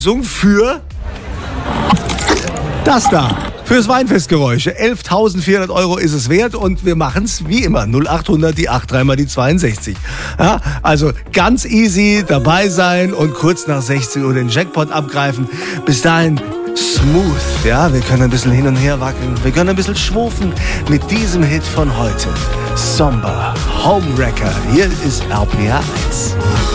Für das da. Fürs Weinfestgeräusche. 11.400 € ist es wert und wir machen es wie immer. 0800 die 83 mal die 62. Ja, also ganz easy dabei sein und kurz nach 16 Uhr den Jackpot abgreifen. Bis dahin smooth. Ja, wir können ein bisschen hin und her wackeln. Wir können ein bisschen schwufen mit diesem Hit von heute. Somber, Homewrecker. Hier ist RPR 1.